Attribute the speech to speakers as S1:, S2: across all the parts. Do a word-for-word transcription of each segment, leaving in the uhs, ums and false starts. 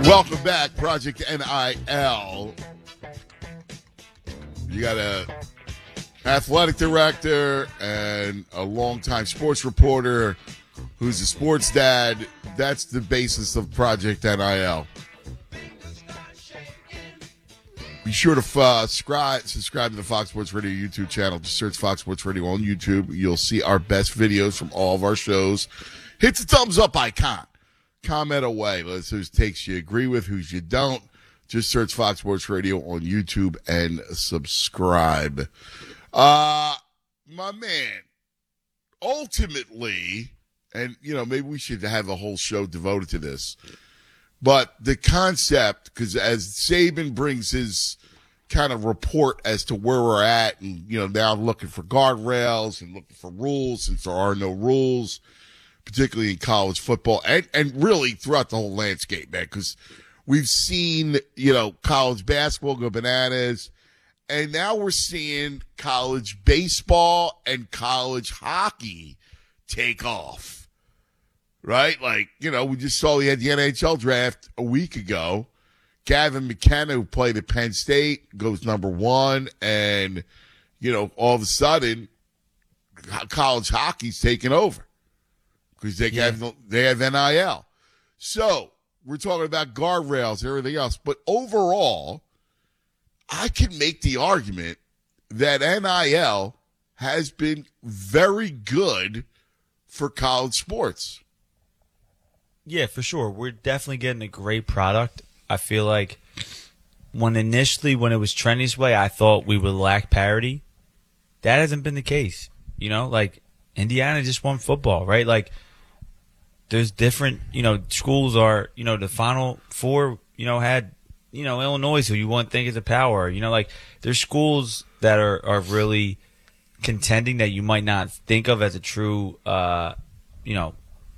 S1: Welcome back, Project N I L. You got a athletic director and a longtime sports reporter who's a sports dad. That's the basis of Project N I L. Be sure to uh, subscribe, subscribe to the Fox Sports Radio YouTube channel. Just search Fox Sports Radio on YouTube. You'll see our best videos from all of our shows. Hit the thumbs up icon. Comment away. Let's whose takes you agree with, whose you don't. Just search Fox Sports Radio on YouTube and subscribe. Uh, my man, ultimately, and, you know, maybe we should have a whole show devoted to this, but the concept, because as Saban brings his kind of report as to where we're at, and, you know, now looking for guardrails and looking for rules since there are no rules, particularly in college football and, and really throughout the whole landscape, man, because we've seen, you know, college basketball go bananas, and now we're seeing college baseball and college hockey take off, right? Like, you know, we just saw we had the N H L draft a week ago. Gavin McKenna, who played at Penn State, goes number one, and, you know, all of a sudden, college hockey's taking over. Because they, yeah. have, they have N I L. So, we're talking about guardrails and everything else. But overall, I can make the argument that N I L has been very good for college sports.
S2: Yeah, for sure. We're definitely getting a great product. I feel like when initially, when it was trending this way, I thought we would lack parity. That hasn't been the case. You know, like, Indiana just won football, right? Like, there's different, you know, schools are, you know, the Final Four, you know, had, you know, Illinois, who you wouldn't think is a power. You know, like, there's schools that are, are really contending that you might not think of as a true, uh, you know,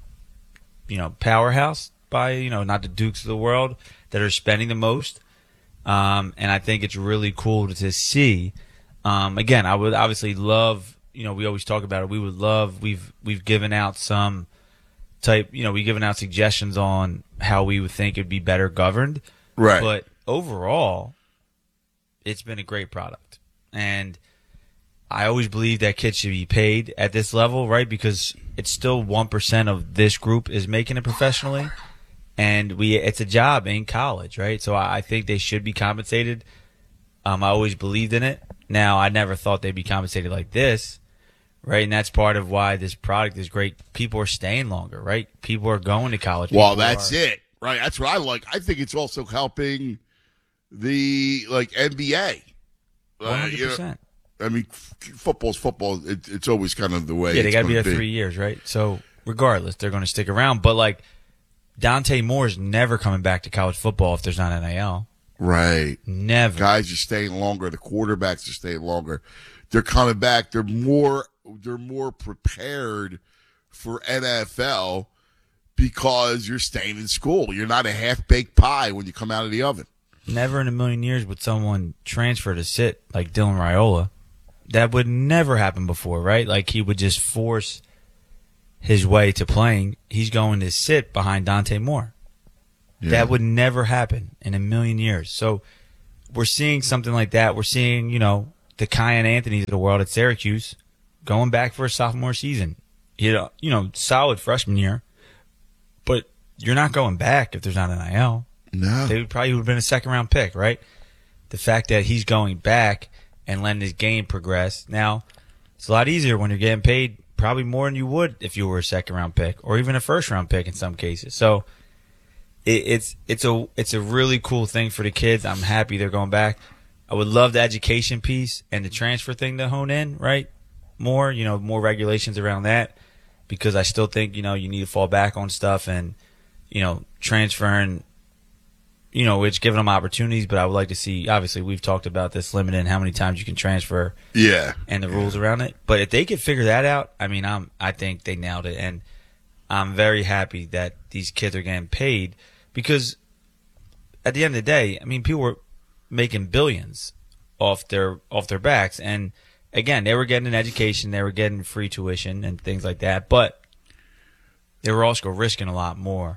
S2: you know, powerhouse by, you know, not the Dukes of the world that are spending the most. Um, and I think it's really cool to see. Um, again, I would obviously love, you know, we always talk about it. We would love, we've, we've given out some type, you know, we've given out suggestions on how we would think it'd be better governed.
S1: Right.
S2: But overall, it's been a great product. And I always believe that kids should be paid at this level, right? Because it's still one percent of this group is making it professionally. And we, it's a job in college, right? So I, I think they should be compensated. Um, I always believed in it. Now, I never thought they'd be compensated like this, right? And that's part of why this product is great. People are staying longer, right? People are going to college.
S1: Well,
S2: People
S1: that's
S2: are,
S1: it, right? That's what I like. I think it's also helping the, like, N B A.
S2: one hundred percent.
S1: Uh, you know, I mean, f- football's football. It, it's always kind of the way
S2: Yeah, they got to be there
S1: be.
S2: three years, right? So regardless, they're going to stick around. But, like, Dante Moore's never coming back to college football if there's not N I L.
S1: Right.
S2: Never.
S1: Guys are staying longer. The quarterbacks are staying longer. They're coming back. They're more they're more prepared for N F L because you're staying in school. You're not a half-baked pie when you come out of the oven.
S2: Never in a million years would someone transfer to sit like Dylan Raiola. That would never happen before, right? Like, he would just force his way to playing. He's going to sit behind Dante Moore. Yeah. That would never happen in a million years. So we're seeing something like that. We're seeing, you know, the Kyan Anthonys of the world at Syracuse going back for a sophomore season. You know, you know, solid freshman year. But you're not going back if there's not an N I L.
S1: No.
S2: They would probably would have been a second round pick, right? The fact that he's going back and letting his game progress. Now, it's a lot easier when you're getting paid probably more than you would if you were a second round pick or even a first round pick in some cases. So it, it's it's a it's a really cool thing for the kids. I'm happy they're going back. I would love the education piece and the transfer thing to hone in, right? More, you know, more regulations around that, because I still think, you know, you need to fall back on stuff and, you know, transferring, you know, it's giving them opportunities, but I would like to see, obviously we've talked about this, limiting how many times you can transfer.
S1: Yeah.
S2: And the rules around it. But if they could figure that out, I mean, I'm, I think they nailed it. And I'm very happy that these kids are getting paid, because at the end of the day, I mean, people were making billions off their, off their backs. And again, they were getting an education, they were getting free tuition and things like that, but they were also risking a lot more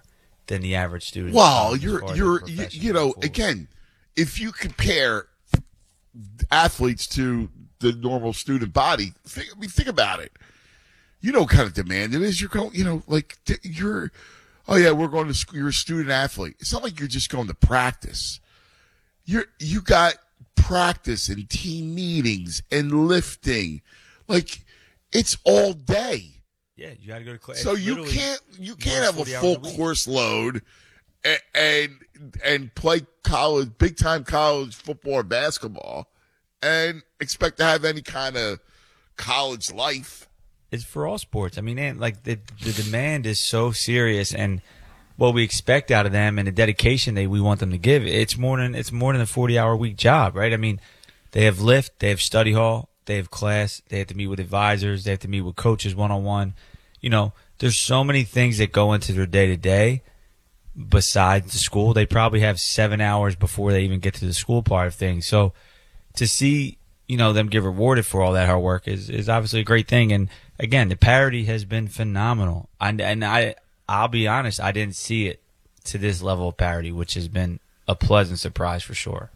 S2: than the average student.
S1: Well,
S2: um, as
S1: you're
S2: far as
S1: you're
S2: their
S1: you,
S2: profession
S1: you know
S2: going forward.
S1: again, if you compare athletes to the normal student body, think, I mean, think about it. You know what kind of demand it is. You're going, you know, like you're, oh yeah, we're going to school. You're a student athlete. It's not like you're just going to practice. You're you got practice and team meetings and lifting, like it's all day.
S2: Yeah, you got to go to class.
S1: So
S2: It's
S1: you
S2: literally
S1: can't you
S2: more
S1: can't
S2: than
S1: have a
S2: forty hours
S1: full
S2: a week.
S1: course load and, and and play college big time college football or basketball and expect to have any kind of college life.
S2: It's for all sports. I mean, and, like the the demand is so serious, and what we expect out of them, and the dedication that we want them to give. It's more than it's more than a forty hour week job, right? I mean, they have lift, they have study hall, they have class, they have to meet with advisors, they have to meet with coaches one on one. You know, there's so many things that go into their day to day. Besides the school, they probably have seven hours before they even get to the school part of things. So to see, you know, them get rewarded for all that hard work is, is obviously a great thing. And again, the parity has been phenomenal. And, and I, I'll be honest, I didn't see it to this level of parity, which has been a pleasant surprise for sure.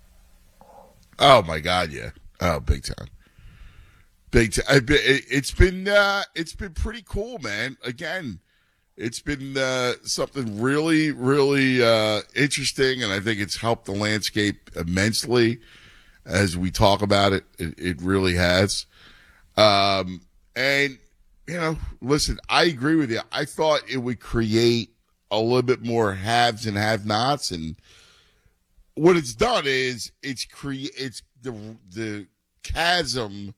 S1: Oh my God, yeah. Oh, big time. Big time. It's been uh, it's been pretty cool, man. Again, it's been uh, something really, really uh, interesting, and I think it's helped the landscape immensely as we talk about it. It, it really has. Um, and, you know, listen, I agree with you. I thought it would create a little bit more haves and have-nots, and what it's done is it's cre- it's the the chasm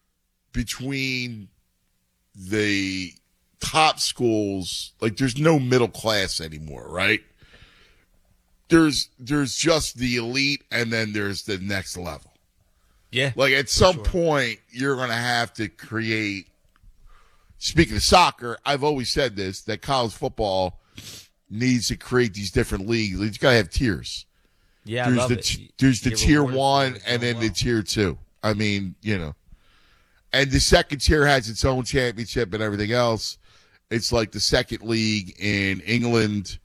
S1: between the top schools, like there's no middle class anymore, right? There's there's just the elite, and then there's the next level.
S2: Yeah.
S1: Like at some
S2: sure.
S1: point, you're going to have to create. Speaking of soccer, I've always said this, that college football needs to create these different leagues. It's got to have tiers.
S2: Yeah,
S1: There's
S2: I love
S1: the
S2: it.
S1: t- there's the
S2: Get
S1: tier
S2: rewarded for
S1: one
S2: it
S1: and
S2: doing
S1: then the
S2: well.
S1: tier two. I mean, you know. And the second tier has its own championship and everything else. It's like the second league in England.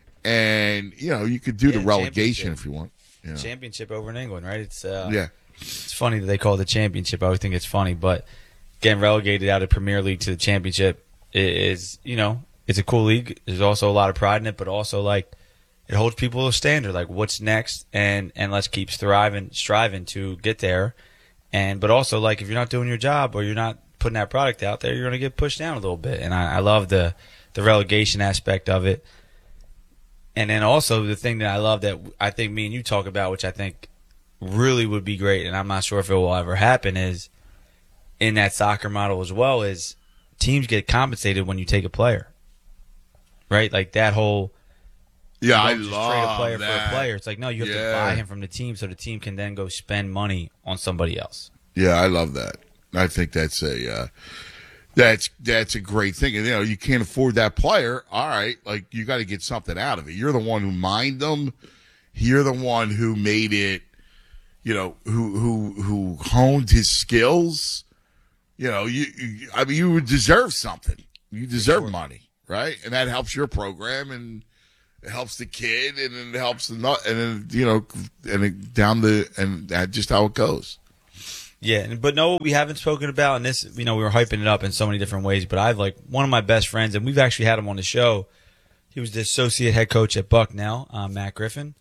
S1: And, you know, you could do
S2: Yeah,
S1: the relegation
S2: championship.
S1: if you want. You know.
S2: Championship over in England, right? It's uh,
S1: Yeah.
S2: It's funny that they call it the championship. I always think it's funny, but getting relegated out of Premier League to the championship is, you know, it's a cool league. There's also a lot of pride in it, but also like it holds people to a standard, like what's next, and and let's keep thriving, striving to get there. And but also like if you're not doing your job or you're not putting that product out there, you're going to get pushed down a little bit. And I, I love the the relegation aspect of it. And then also the thing that I love that I think me and you talk about, which I think really would be great, and I'm not sure if it will ever happen, is in that soccer model as well, is teams get compensated when you take a player. Right? Like that whole
S1: Yeah,
S2: you
S1: I
S2: don't just
S1: love
S2: trade a player
S1: that.
S2: for a player. It's like, no, you have
S1: Yeah.
S2: to buy him from the team so the team can then go spend money on somebody else.
S1: Yeah, I love that. I think that's a uh, that's that's a great thing. And you know, you can't afford that player. All right, like you got to get something out of it. You're the one who mined them. You're the one who made it. You know, who who who honed his skills. You know, you, you I mean, you would deserve something. You deserve
S2: sure.
S1: money, right? And that helps your program, and it helps the kid, and it helps the nut, and then you know, and it, down the and that's just how it goes.
S2: Yeah, and- but no, what we haven't spoken about, and this, you know, we were hyping it up in so many different ways, but I've like one of my best friends, and we've actually had him on the show. He was the associate head coach at Buck now, uh, Matt Griffin.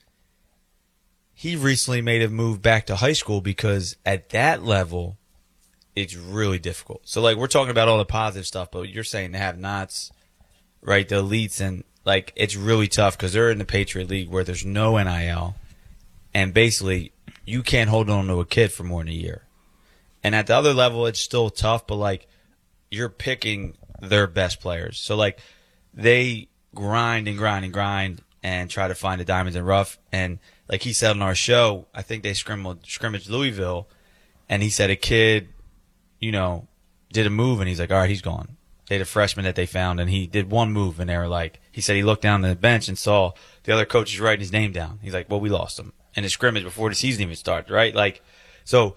S2: He recently made a move back to high school because at that level, it's really difficult. So, like, we're talking about all the positive stuff, but you're saying the have-nots, right, the elites, and, like, it's really tough because they're in the Patriot League where there's no N I L, and basically you can't hold on to a kid for more than a year. And at the other level, it's still tough, but, like, you're picking their best players. So, like, they grind and grind and grind and try to find the diamonds in rough. And like he said on our show, I think they scrimmaged, scrimmaged Louisville, and he said a kid, you know, did a move, and he's like, all right, he's gone. They had a freshman that they found, and he did one move, and they were like, he said he looked down the bench and saw the other coaches writing his name down. He's like, well, we lost him in a scrimmage before the season even started, right? Like, so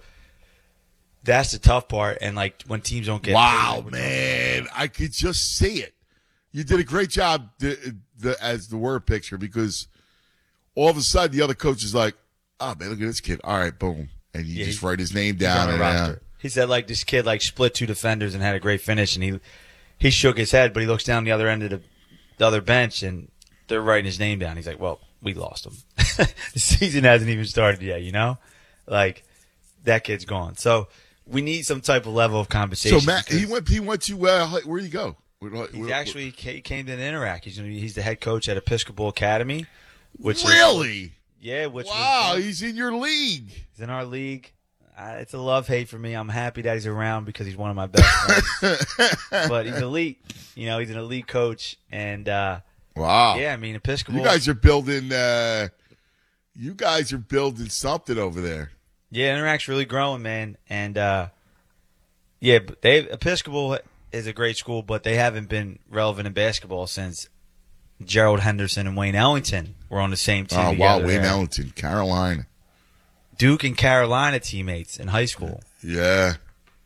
S2: that's the tough part. And like when teams don't get
S1: Wow,
S2: paid,
S1: man, I could just see it. you did a great job the, the, as the word picture because all of a sudden the other coach is like, oh, man, look at this kid. All right, boom. And you
S2: Yeah,
S1: just
S2: he-
S1: write his name
S2: He's
S1: down.
S2: on the
S1: And,
S2: roster.
S1: uh,
S2: He said like this kid like split two defenders and had a great finish, and he he shook his head, but he looks down the other end of the, the other bench, and they're writing his name down. He's like, well, we lost him. The season hasn't even started yet, you know? Like, that kid's gone. So we need some type of level of compensation.
S1: so, Matt, he
S2: because
S1: went, he went to, uh, where'd he go? Where-
S2: He's
S1: where-
S2: actually ca- came to Interact. He's gonna be, he's the head coach at Episcopal Academy. Which
S1: Really?
S2: Is, yeah. Which
S1: Wow,
S2: was,
S1: he's in your league.
S2: he's in our league. Uh, it's a love hate for me. I'm happy that he's around because he's one of my best friends. But he's elite. You know, he's an elite coach, and uh,
S1: Wow.
S2: yeah, I mean Episcopal.
S1: You guys are building, uh, you guys are building something over there.
S2: Yeah, Interact's really growing, man. And uh, yeah, but they Episcopal is a great school, but they haven't been relevant in basketball since Gerald Henderson and Wayne Ellington were on the same team.
S1: Oh, wow,
S2: together
S1: Wayne
S2: there.
S1: Ellington, Carolina.
S2: Duke and Carolina teammates in high school.
S1: Yeah.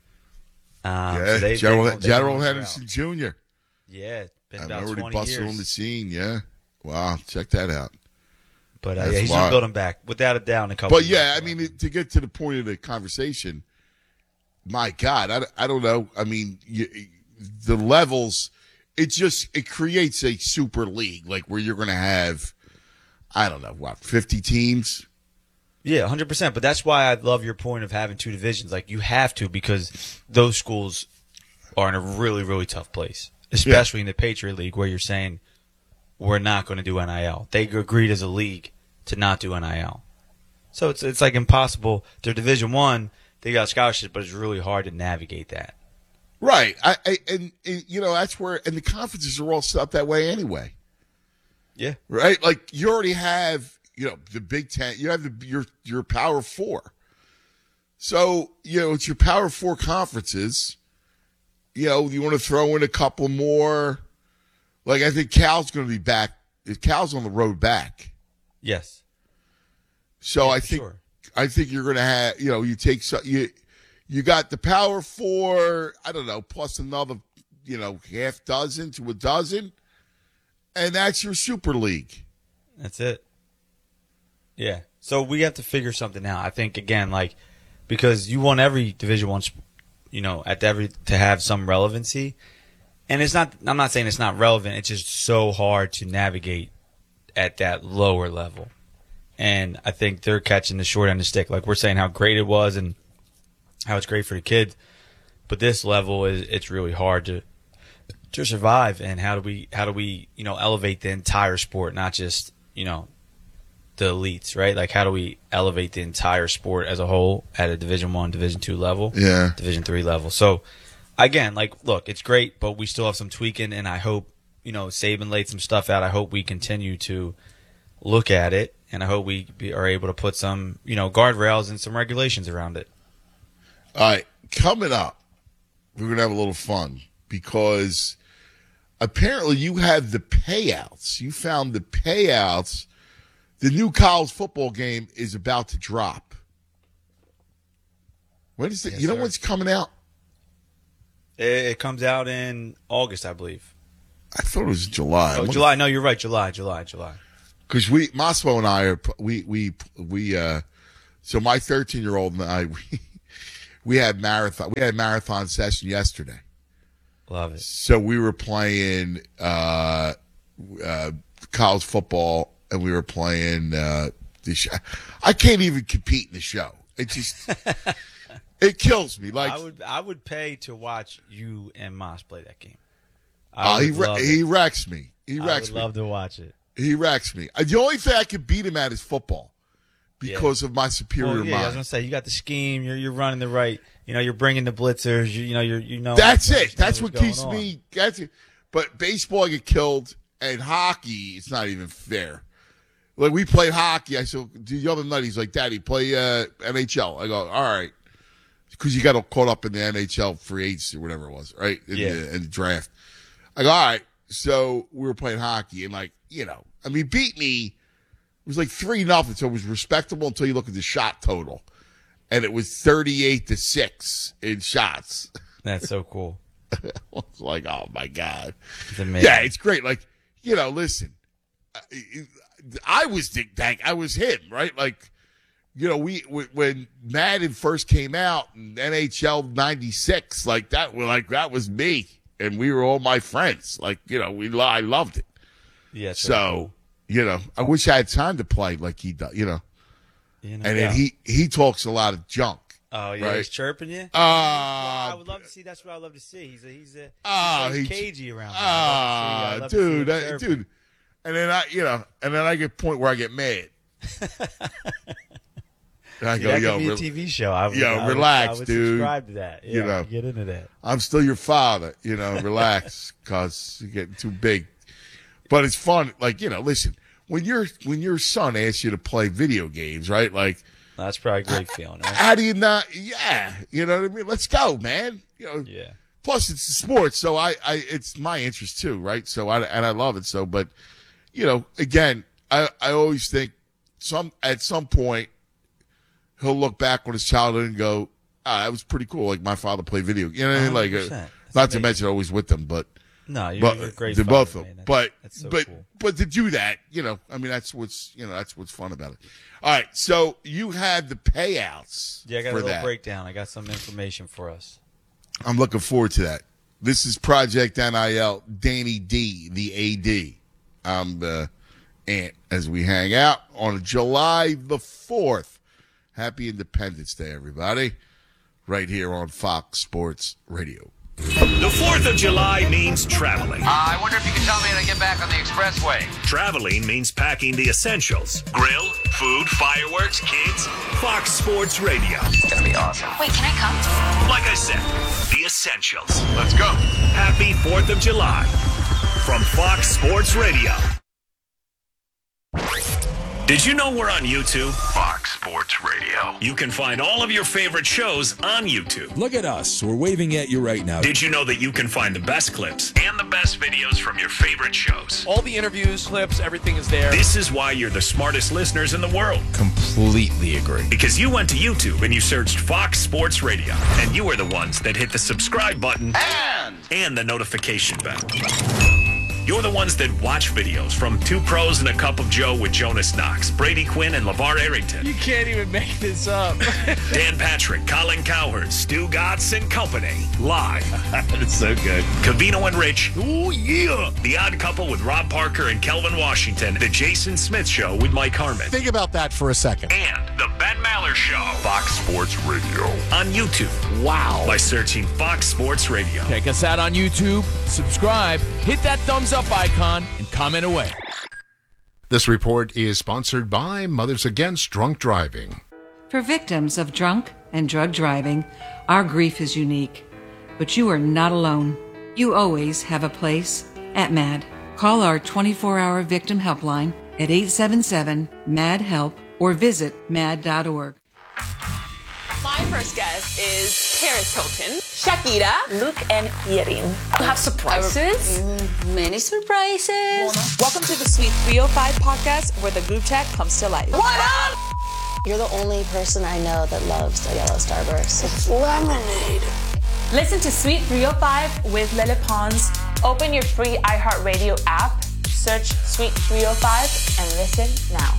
S2: Um,
S1: Yeah,
S2: so they,
S1: Gerald,
S2: they, they
S1: Gerald
S2: they
S1: Henderson Junior
S2: Yeah, it's been
S1: I
S2: about
S1: remember he
S2: twenty
S1: busted
S2: years.
S1: on the scene, yeah. Wow, check that out.
S2: But uh,
S1: That's
S2: yeah, he's
S1: wild.
S2: gonna build him back without a doubt in a couple.
S1: But
S2: of
S1: yeah, I
S2: years.
S1: mean, it- to get to the point of the conversation, my God, I, I don't know. I mean, you, the levels, it just, it creates a super league, like where you're going to have, I don't know, what, fifty teams?
S2: yeah, one hundred percent. But that's why I love your point of having two divisions. Like you have to because those schools are in a really, really tough place, especially in the Patriot League where you're saying we're not going to do N I L. They agreed as a league to not do N I L. So it's it's like impossible. They're Division One. They got scholarships, but it's really hard to navigate that.
S1: Right. I, I and, and, you know, that's where, and the conferences are all set up that way anyway.
S2: Yeah.
S1: Right? Like you already have, you know, the Big Ten, you have the, your, your Power Four. So, you know, it's your Power Four conferences. You know, you want to throw in a couple more. Like, I think Cal's going to be back. Cal's on the road back.
S2: Yes.
S1: So
S2: Yeah,
S1: I
S2: for
S1: think,
S2: sure.
S1: I think you're going to have, you know, you take, so, you, you got the Power Four, I don't know, plus another, you know, half dozen to a dozen. And that's your Super League.
S2: That's it. Yeah. So we have to figure something out. I think again, like because you want every Division One, you know, at every to have some relevancy, and it's not. I'm not saying it's not relevant. It's just so hard to navigate at that lower level, and I think they're catching the short end of the stick. Like we're saying how great it was and how it's great for the kids, but this level is it's really hard to to survive. And how do we how do we you know elevate the entire sport, not just you know the elites, right? Like how do we elevate the entire sport as a whole at a Division One, Division Two level,
S1: Yeah.
S2: Division Three level? So again, like look, it's great, but we still have some tweaking, and I hope you know Saban laid some stuff out. I hope we continue to look at it, and I hope we be, are able to put some you know guardrails and some regulations around it.
S1: All right, coming up, we're going to have a little fun because apparently you have the payouts. You found the payouts. The new college football game is about to drop. When is it?
S2: Yes,
S1: you know
S2: sir.
S1: what's coming out?
S2: It, it comes out in August, I believe.
S1: I thought it was July.
S2: Oh, July? No, you're right. July, July, July.
S1: Because we, Moscow and I are, we, we, we, uh, so my thirteen year old and I, we, we had marathon, we had marathon session yesterday.
S2: Love it.
S1: So we were playing, uh, uh, college football and we were playing, uh, the show. I can't even compete in the show. It just, it kills me. Like,
S2: I would, I would pay to watch you and Moss play that game.
S1: uh,
S2: I
S1: he,
S2: would
S1: wre-
S2: love
S1: he
S2: it.
S1: wrecks me. He
S2: I
S1: wrecks
S2: would
S1: me.
S2: love to watch it.
S1: He wrecks me. Uh, The only thing I could beat him at is football because of my superior
S2: Well, yeah, I was
S1: mind.
S2: gonna say you got the scheme. You're you're running the right. You know, you're bringing the blitzers. You, you know, you're you know.
S1: That's
S2: you
S1: it.
S2: understand
S1: That's
S2: what's
S1: what keeps
S2: going on.
S1: me. That's it. But baseball, I get killed, and hockey, it's not even fair. Like we played hockey. I said the other night, he's like, "Daddy, play uh, N H L." I go, "All right," because you got caught up in the N H L free agency or whatever it was, right? In,
S2: Yeah.
S1: the, in the draft. I go, "All right." So we were playing hockey, and like you know, I mean, beat me. It was like three nothing, so it was respectable until you look at the shot total, and it was thirty eight to six in shots.
S2: That's so cool.
S1: I was like, oh my God.
S2: It's amazing.
S1: Yeah, it's great. Like, you know, listen, I was Dick Dank. I was him, right? Like, you know, we when Madden first came out in N H L ninety-six, like that, like that was me, and we were all my friends. Like, you know, we I loved it.
S2: Yeah.
S1: So,
S2: cool.
S1: you know, I wish I had time to play like he does. You know,
S2: you know
S1: and
S2: yeah.
S1: then he he talks a lot of junk.
S2: Oh yeah,
S1: right?
S2: He's chirping you.
S1: Ah,
S2: uh, I would love to see. That's what I love to see. He's a, he's a
S1: ah,
S2: he's
S1: he,
S2: cagey around.
S1: Ah, dude, I, dude. And then I, you know, and then I get a point where I get mad. And I
S2: See,
S1: go,
S2: that
S1: yo,
S2: could be a
S1: re-
S2: T V show. I would,
S1: yo,
S2: I would,
S1: relax,
S2: I would
S1: dude.
S2: Subscribe to that. Yeah,
S1: You know.
S2: get into that.
S1: I'm still your father. You know, relax, cause you're getting too big. But it's fun. Like, you know, listen, when your when your son asks you to play video games, right? Like,
S2: that's probably a great feeling, right?
S1: How do you not? Yeah, you know what I mean. Let's go, man. You know.
S2: Yeah.
S1: Plus, it's sports, so I, I, it's my interest too, right? So I and I love it. So, but, you know, again, I, I always think some at some point he'll look back on his childhood and go, ah, that was pretty cool. Like my father played video. You know what I mean? Like, uh, not
S2: amazing.
S1: to mention always with them, but.
S2: No, you're,
S1: but
S2: you're a great
S1: they're
S2: father,
S1: both of
S2: man.
S1: them.
S2: That's,
S1: But
S2: that's so
S1: but
S2: cool.
S1: but to do that, you know, I mean, that's what's you know that's what's fun about it. All right, so you had the payouts.
S2: Yeah, I got
S1: for
S2: a little
S1: that.
S2: breakdown. I got some information for us.
S1: I'm looking forward to that. This is Project N I L. Danny D, the A D. I'm the aunt as we hang out on July the fourth. Happy Independence Day, everybody! Right here on Fox Sports Radio.
S3: The fourth of July means traveling.
S4: Uh, I wonder if you can tell me how to get back on the expressway.
S3: Traveling means packing the essentials. Grill, food, fireworks, kids. Fox Sports Radio.
S4: It's going to be awesome.
S5: Wait, can I come?
S3: Like I said, the essentials.
S4: Let's go.
S3: Happy fourth of July from Fox Sports Radio. Did you know we're on YouTube?
S4: Fox Sports Radio.
S3: You can find all of your favorite shows on YouTube.
S6: Look at us. We're waving at you right now.
S3: Did you know that you can find the best clips and the best videos from your favorite shows?
S7: All the interviews, clips, everything is there.
S3: This is why you're the smartest listeners in the world.
S6: Completely agree.
S3: Because you went to YouTube and you searched Fox Sports Radio. And you were the ones that hit the subscribe button
S4: And
S3: and the notification bell. You're the ones that watch videos from Two Pros and a Cup of Joe with Jonas Knox, Brady Quinn, and LeVar Arrington.
S7: You can't even make this up.
S3: Dan Patrick, Colin Cowherd, Stu Gatz and Company. Live.
S6: It's so good.
S3: Cavino and Rich. Ooh, yeah. The Odd Couple with Rob Parker and Kelvin Washington. The Jason Smith Show with Mike Harmon.
S8: Think about that for a second.
S3: And the Ben Maller Show.
S4: Fox Sports Radio.
S3: On YouTube.
S8: Wow.
S3: By searching Fox Sports Radio.
S7: Check us out on YouTube, subscribe, hit that thumbs up icon, and comment away.
S8: This report is sponsored by Mothers Against Drunk Driving.
S9: For victims of drunk and drug driving, our grief is unique. But you are not alone. You always have a place at MAD. Call our twenty-four hour victim helpline at eight seven seven, M A D, HELP or visit mad dot org.
S10: My first guest is Paris Hilton, Shakira, Luke, and Yerin. You have surprises?
S5: Many surprises.
S10: Welcome to the Sweet three oh five podcast where the group chat comes to life. What up?
S5: You're the only person I know that loves a yellow starburst. It's lemonade.
S10: Listen to Sweet three oh five with Lele Pons. Open your free iHeartRadio app, search Sweet three oh five, and listen now.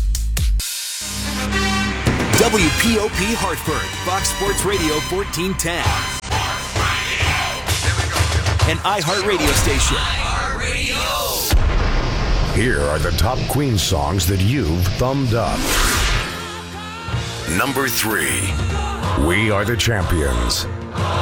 S11: W P O P Hartford, Fox Sports Radio fourteen ten. An iHeartRadio station.
S12: Here are the top Queen songs that you've thumbed up. Number three, We Are the Champions.